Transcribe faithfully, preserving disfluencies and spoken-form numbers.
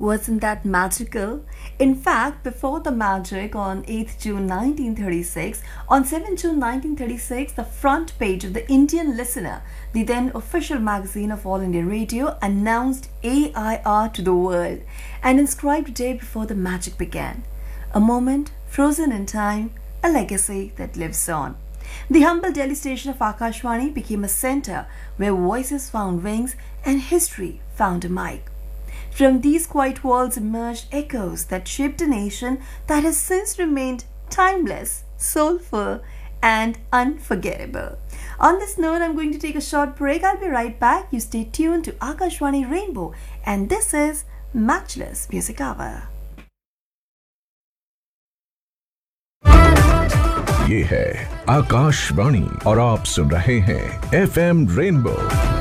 Wasn't that magical? In fact, before the magic, on eighth June nineteen thirty-six, on seventh June nineteen thirty-six, the front page of the Indian Listener, the then official magazine of All India Radio, announced A I R to the world and inscribed a day before the magic began. A moment frozen in time, a legacy that lives on. The humble Delhi station of Akashvani became a center where voices found wings and history found a mic. From these quiet walls emerged echoes that shaped a nation that has since remained timeless, soulful, and unforgettable. On this note, I'm going to take a short break. I'll be right back. You stay tuned to Akashvani Rainbow, and this is Matchless Music Hour. ये है आकाशवाणी और आप सुन रहे हैं F M rainbow